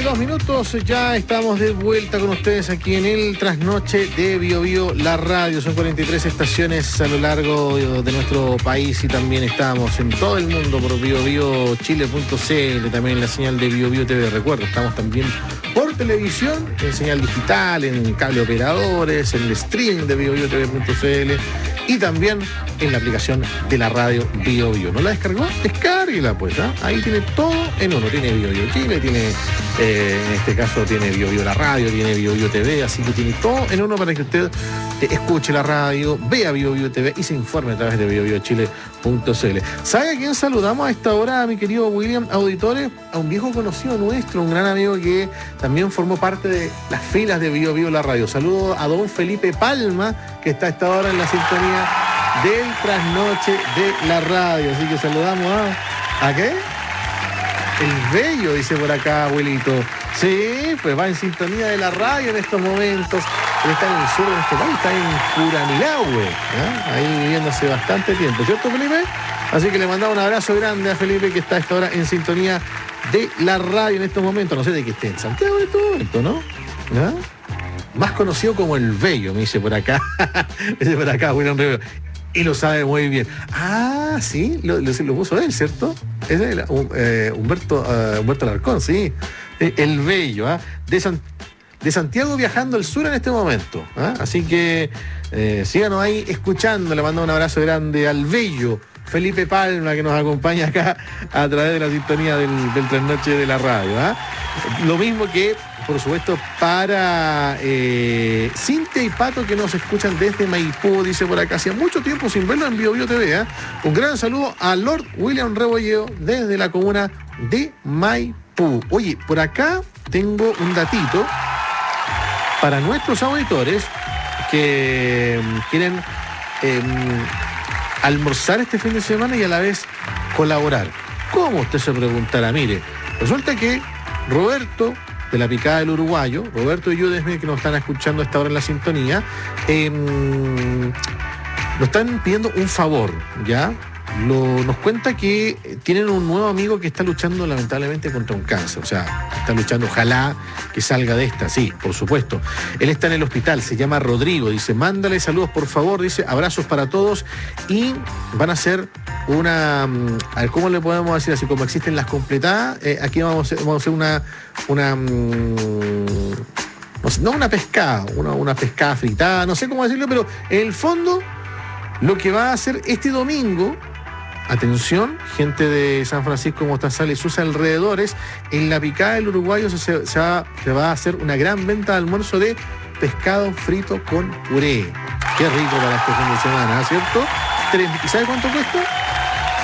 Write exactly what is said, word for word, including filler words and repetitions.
dos minutos, ya estamos de vuelta con ustedes aquí en el Trasnoche de Bio Bio, la radio. Son cuarenta y tres estaciones a lo largo de nuestro país y también estamos en todo el mundo por bio bio chile punto c l, también en la señal de Bio Bio T V. Recuerdo, estamos también por televisión, en señal digital, en cable operadores, en el streaming de bio bio t v punto c l y también en la aplicación de la radio Bio Bio. ¿No la descargó? Descárguela pues, ¿eh? Ahí tiene todo en uno. Tiene Bio Bio Chile, tiene, eh, en este caso tiene Bio Bio la radio, tiene Bio Bio T V, así que tiene todo en uno para que usted eh, escuche la radio, vea Bio Bio T V y se informe a través de bio bio chile punto c l. ¿Sabe a quién saludamos a esta hora, mi querido William? Auditores, a un viejo conocido nuestro, un gran amigo que también formó parte de las filas de Bio Bio la radio. Saludo a don Felipe Palma, que está a esta hora en la sintonía del Trasnoche de la radio. Así que saludamos a... ¿A qué? El Bello, dice por acá, abuelito. Sí, pues va en sintonía de la radio en estos momentos. Él está en el sur de este país, está en Curanilahue, ¿eh? Ahí viviendo hace bastante tiempo, ¿cierto, Felipe? Así que le mandamos un abrazo grande a Felipe, que está a esta hora en sintonía de la radio en estos momentos. No sé de qué esté en Santiago en estos momentos, ¿no? ¿Ah? Más conocido como el Bello, me dice por acá. Me dice por acá, William Rivero. Y lo sabe muy bien. Ah, sí, lo, lo, lo puso él, ¿cierto? Es él, eh, Humberto, uh, Humberto Alarcón, sí. El Bello, ¿ah? De, San, de Santiago viajando al sur en este momento. ¿Ah? Así que eh, síganos ahí escuchando. Le mando un abrazo grande al Bello Felipe Palma, que nos acompaña acá a través de la sintonía del, del Trasnoche de la radio. ¿Ah? Lo mismo que, por supuesto, para eh, Cintia y Pato, que nos escuchan desde Maipú, dice por acá, hacía mucho tiempo sin verlo en Bio Bio T V. ¿eh? Un gran saludo a Lord William Rebolleo desde la comuna de Maipú. Oye, por acá tengo un datito para nuestros auditores que quieren eh, almorzar este fin de semana y a la vez colaborar. ¿Cómo? Usted se preguntará. Mire, resulta que Roberto, de la Picada del Uruguayo, Roberto y Yudesme, que nos están escuchando a esta hora en la sintonía, eh, nos están pidiendo un favor, ¿ya? Lo, nos cuenta que tienen un nuevo amigo que está luchando lamentablemente contra un cáncer, o sea, está luchando, ojalá que salga de esta, sí, por supuesto. Él está en el hospital, se llama Rodrigo, dice, mándale saludos por favor, dice, abrazos para todos, y van a hacer una, a ver, ¿cómo le podemos decir? Así como existen las completadas, eh, aquí vamos a, vamos a hacer una, una no, sé, no una pescada, una, una pescada fritada, no sé cómo decirlo, pero en el fondo lo que va a hacer este domingo, atención, gente de San Francisco, Mostazal y sus alrededores, en la Picada del Uruguayo se, se, va, se va a hacer una gran venta de almuerzo de pescado frito con puré. Qué rico para este fin de semana, ¿cierto? ¿Y sabe cuánto cuesta?